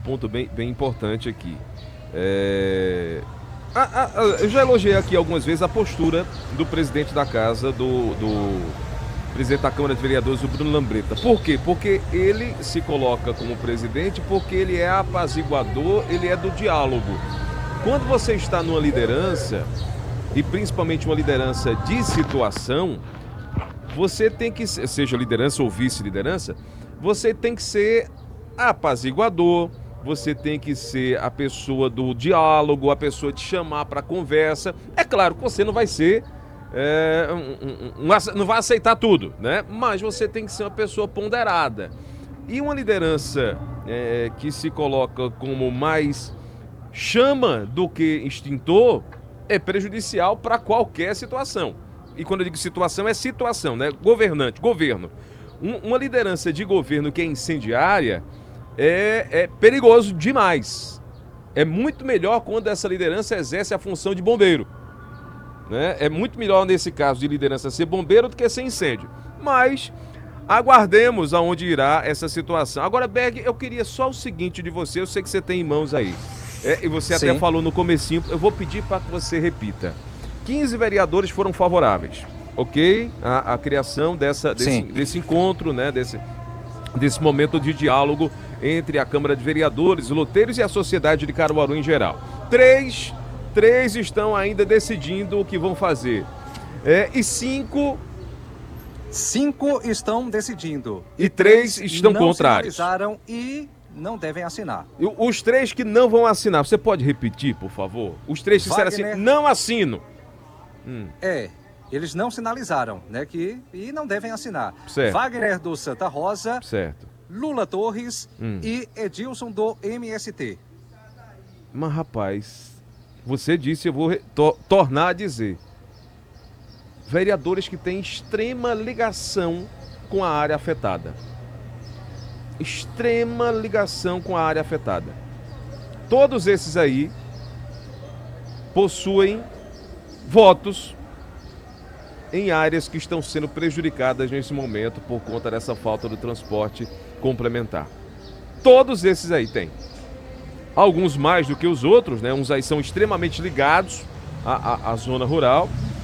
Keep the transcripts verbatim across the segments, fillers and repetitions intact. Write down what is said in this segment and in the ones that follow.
ponto bem, bem importante aqui. É... A, a, a, eu já elogiei aqui algumas vezes a postura do presidente da casa, do, do presidente da Câmara de Vereadores, o Bruno Lambreta. Por quê? Porque ele se coloca como presidente, porque ele é apaziguador, ele é do diálogo. Quando você está numa liderança, e principalmente uma liderança de situação, você tem que, seja liderança ou vice-liderança, você tem que ser apaziguador, você tem que ser a pessoa do diálogo, a pessoa de chamar para conversa. É claro que você não vai ser, é, um, um, um, não vai aceitar tudo, né? Mas você tem que ser uma pessoa ponderada. E uma liderança é, que se coloca como mais chama do que extintor é prejudicial para qualquer situação. E quando eu digo situação, é situação, né? Governante, governo. Um, uma liderança de governo que é incendiária é, é perigoso demais. É muito melhor quando essa liderança exerce a função de bombeiro, né? É muito melhor nesse caso de liderança ser bombeiro do que ser incêndio. Mas aguardemos aonde irá essa situação. Agora, Berg, eu queria só o seguinte de você, eu sei que você tem em mãos aí. É, e você Sim. até falou no comecinho, eu vou pedir para que você repita. quinze vereadores foram favoráveis, ok? A, a criação dessa, desse, desse encontro, né? Desse, desse momento de diálogo entre a Câmara de Vereadores, loteiros e a sociedade de Caruaru em geral. Três, três estão ainda decidindo o que vão fazer. É, e cinco... Cinco estão decidindo. E, e três, três estão não contrários. Sinalizaram e não devem assinar. E os três que não vão assinar, você pode repetir, por favor? Os três que disseram assim, não assino. Hum. É, eles não sinalizaram, né, que, e não devem assinar. Certo. Wagner do Santa Rosa, certo. Lula Torres hum. e Edilson do M S T. Mas, rapaz, você disse, eu vou to tornar a dizer. Vereadores que têm extrema ligação com a área afetada. Extrema ligação com a área afetada. Todos esses aí possuem votos em áreas que estão sendo prejudicadas nesse momento por conta dessa falta do transporte complementar. Todos esses aí têm. Alguns mais do que os outros, né? Uns aí são extremamente ligados à, à, à zona rural.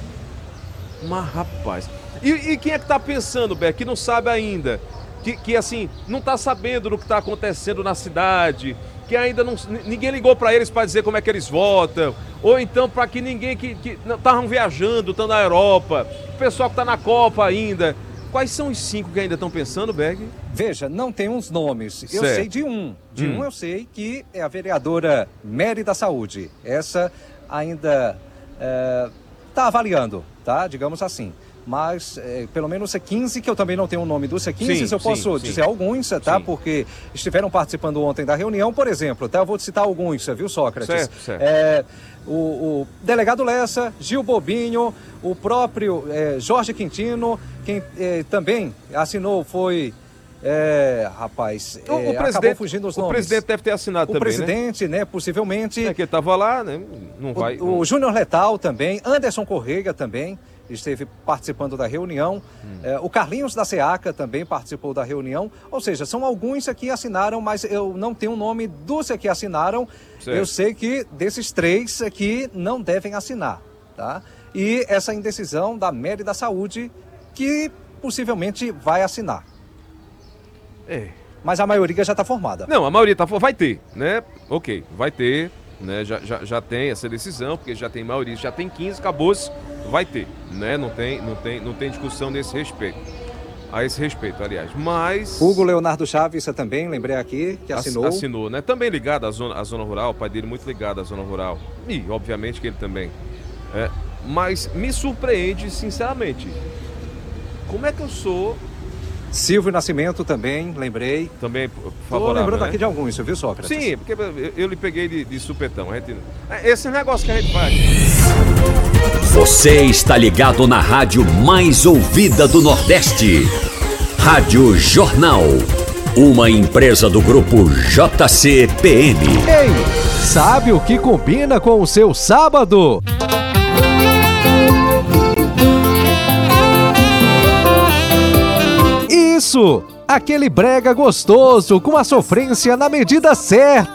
Mas, rapaz... E, e quem é que tá pensando, Beck, que não sabe ainda? Que, que assim, não tá sabendo do que tá acontecendo na cidade... que ainda não... ninguém ligou para eles para dizer como é que eles votam, ou então para que ninguém que estavam viajando, estão na Europa, o pessoal que está na Copa ainda. Quais são os cinco que ainda estão pensando, Berg? Veja, não tem uns nomes. Eu certo. sei de um. De hum. um eu sei que é a vereadora Mary da Saúde. Essa ainda está é, avaliando, tá? Digamos assim. Mas, é, pelo menos C quinze, que eu também não tenho o nome dos C quinze, sim, eu posso sim, dizer sim. alguns, tá? Sim. Porque estiveram participando ontem da reunião, por exemplo, tá? Eu vou citar alguns, viu, Sócrates? Certo, certo. É, o, o delegado Lessa, Gil Bobinho, o próprio é, Jorge Quintino, quem é, também assinou foi... É, rapaz, o, é, o acabou fugindo os o nomes. O presidente deve ter assinado o também, presidente, né? né possivelmente. É que ele estava lá, né? Não vai... O, não... o Júnior Letal também, Anderson Correia também esteve participando da reunião. Hum. É, o Carlinhos da SEACA também participou da reunião. Ou seja, são alguns que assinaram, mas eu não tenho o nome dos que assinaram. Certo. Eu sei que desses três aqui não devem assinar, tá? E essa indecisão da Mary da Saúde, que possivelmente vai assinar. É. Mas a maioria já está formada. Não, a maioria tá, vai ter, né? Ok, vai ter, né? Já, já, já tem essa decisão, porque já tem maioria, já tem quinze, acabou-se, vai ter, né? Não tem, não tem, não tem discussão nesse respeito. A esse respeito, aliás. Mas... Hugo Leonardo Chaves também, lembrei aqui, que assinou. Assinou, né? Também ligado à zona, à zona rural, o pai dele muito ligado à zona rural. E, obviamente, que ele também. É, mas me surpreende, sinceramente. Como é que eu sou... Silvio Nascimento também, lembrei. Também favorável, Tô lembrando né? aqui de alguns, viu, Sócrates? Sim, porque eu, eu lhe peguei de, de supetão. A gente, esse negócio que a gente faz. Você está ligado na rádio mais ouvida do Nordeste. Rádio Jornal. Uma empresa do grupo J C P M. Ei, sabe o que combina com o seu sábado? Isso! Aquele brega gostoso com a sofrência na medida certa.